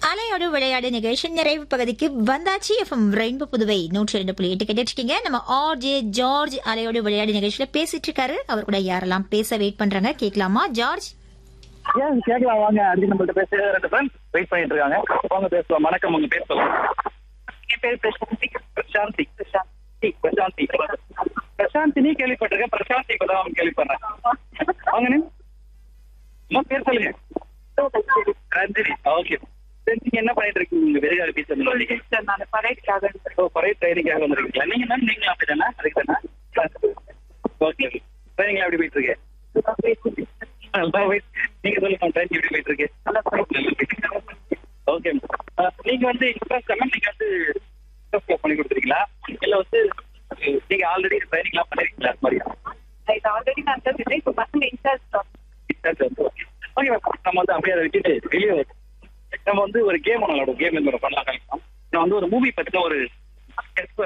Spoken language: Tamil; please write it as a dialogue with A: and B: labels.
A: அலையோடு விளையாடு நிகழ்ச்சி நிறைவு பகுதிக்கு வந்தாச்சு. எஃப்எம் ரெயின்போ புதுவை 102.8 கேட்டுட்டு இருக்கீங்க. நம்ம ஆர்ஜே ஜார்ஜ் அலையோடு விளையாடு நிகழ்ச்சியில பேசிட்டு இருக்காரு. அவர் கூட யாரெல்லாம் பேச வெயிட் பண்றாங்க கேட்கலாமா? ஜார்ஜ்
B: கேட்கலாம் வாங்க. அடுத்து நம்மள்ட்ட பேச 2 ஃப்ரெண்ட்ஸ் வெயிட் பண்ணிட்டு இருக்காங்க. வாங்க பேசலாம். வணக்கம், உங்க பேர் சொல்லுங்க. என் பேர் பிரசாந்தி. பிரசாந்தினி கேள்விப்பட்டிருக்கேன். பிரசாந்தி இப்பதான் கேள்விப்படுறேன். வாங்க உங்க பேர் சொல்லுங்க. ரஞ்சினி. ஓகே. நீங்க என்ன பண்ணிட்டு இருக்கீங்க? வெளியாக பீச் நான் பரைட்காக வந்திருக்கீங்களா? நீங்க மேம் நீங்களும் அப்படிதானே? அதுக்கு தானே? ஓகே. ட்ரைனிங் எப்படி போயிட்டு இருக்கு? நீங்க சொல்லுங்க, ட்ரைனிங் எப்படி போயிட்டு இருக்கு? ஓகே. நீங்க வந்து நீங்க வந்து பண்ணி கொடுத்துருக்கீங்களா இல்ல வந்து நீங்க ஆல்ரெடி ட்ரைனிங் எல்லாம் பண்ணிருக்கீங்களா? ஆல்ரெடி நான் இப்போ பசங்க இன்சார்ஜ் வந்து ஓகே. நம்ம வந்து அப்படியே அதை விட்டுட்டு வெளியே நம்ம வந்து ஒரு கேம் விளையாடும். கேம் பண்ணலாம். நான் வந்து ஒரு மூவி பத்தின ஒரு